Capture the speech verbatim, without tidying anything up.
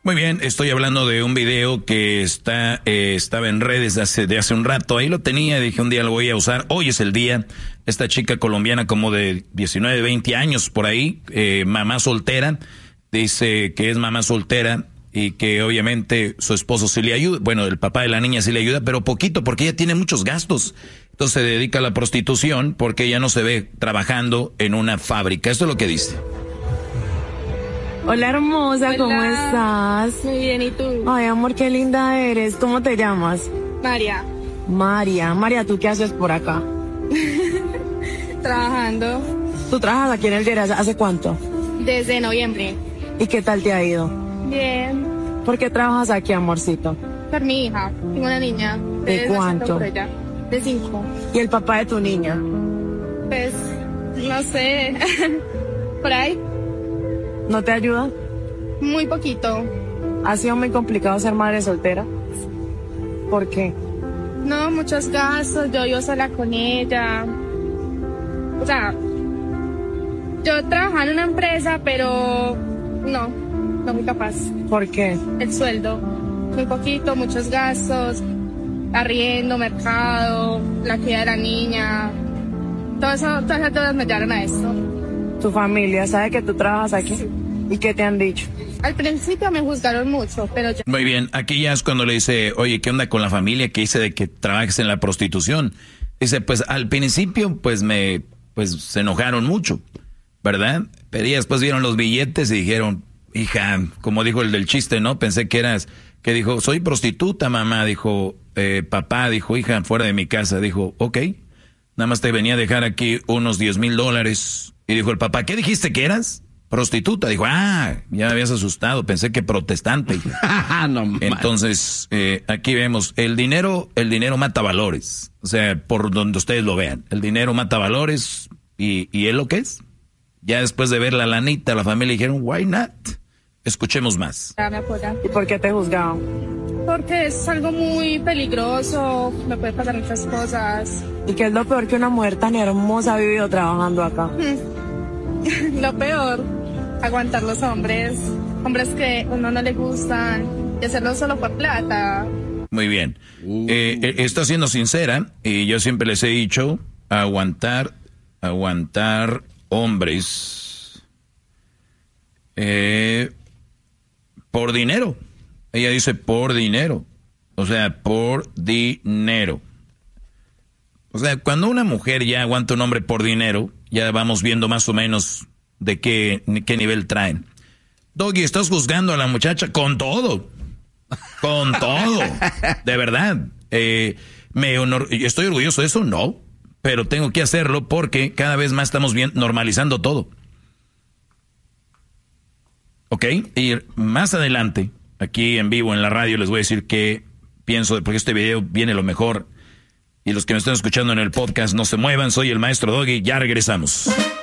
Muy bien, estoy hablando de un video que está eh, estaba en redes de hace, de hace un rato. Ahí lo tenía, dije un día lo voy a usar. Hoy es el día. Esta chica colombiana como de diecinueve, veinte años por ahí, eh, mamá soltera, dice que es mamá soltera y que obviamente su esposo sí le ayuda. Bueno, el papá de la niña sí le ayuda, pero poquito porque ella tiene muchos gastos. Entonces se dedica a la prostitución porque ella no se ve trabajando en una fábrica. Esto es lo que dice. Hola hermosa, Hola. ¿cómo estás? Muy bien, ¿y tú? Ay, amor, qué linda eres. ¿Cómo te llamas? María, María. María, ¿tú qué haces por acá? trabajando ¿Tú trabajas aquí en el Geras hace cuánto? desde noviembre. ¿Y qué tal te ha ido? Bien, ¿Por qué trabajas aquí, amorcito? por mi hija. Tengo una niña. ¿De Entonces, cuánto? por ella. De cinco. ¿Y el papá de tu niña? Pues, no sé. por ahí, ¿No te ayuda? muy poquito. ¿Ha sido muy complicado ser madre soltera? ¿Por qué? No, muchos gastos. Yo vivo sola con ella. O sea, yo trabajaba en una empresa, pero no, no muy capaz. ¿Por qué? El sueldo, muy poquito, muchos gastos, arriendo, mercado, la crianza de la niña, todo eso, todas esas deudas me llevaron a esto. ¿Tu familia sabe que tú trabajas aquí? Sí. ¿Y qué te han dicho? Al principio me juzgaron mucho, pero yo... Muy bien, aquí ya es cuando le dice, oye, ¿qué onda con la familia que dice de que trabajes en la prostitución? Dice, pues al principio pues me, pues se enojaron mucho, ¿verdad? Pero ya después vieron los billetes y dijeron, hija, como dijo el del chiste, ¿no? Pensé que eras, que dijo, soy prostituta, mamá, dijo, eh, papá, dijo, hija, fuera de mi casa, dijo, ok, nada más te venía a dejar aquí unos diez mil dólares. Y dijo el papá, ¿qué dijiste que eras? Prostituta. Dijo, ah, ya me habías asustado, pensé que protestante. No, Entonces, eh, aquí vemos, el dinero, el dinero mata valores. O sea, por donde ustedes lo vean, el dinero mata valores y, y es lo que es. Ya después de ver la lanita, la familia dijeron, why not? Escuchemos más. Ya me apoyan. ¿Y por qué te juzgaron? Porque es algo muy peligroso, me puede pasar muchas cosas. ¿Y qué es lo peor que una mujer tan hermosa ha vivido trabajando acá? Lo peor, aguantar los hombres, hombres que a uno no le gustan, y hacerlo solo por plata. Muy bien. Eh, eh, está siendo sincera y yo siempre les he dicho, aguantar, aguantar hombres eh, por dinero. Ella dice por dinero. O sea, por dinero. O sea, cuando una mujer ya aguanta un hombre por dinero, ya vamos viendo más o menos de qué, qué nivel traen. Doggy, estás juzgando a la muchacha con todo. Con todo. De verdad. Eh, me honor, ¿estoy orgulloso de eso? No. Pero tengo que hacerlo porque cada vez más estamos bien, normalizando todo. ¿Ok? Y más adelante, aquí en vivo en la radio, les voy a decir qué pienso, de porque este video viene lo mejor. Y los que me están escuchando en el podcast, no se muevan. Soy el maestro Doggy. Ya regresamos.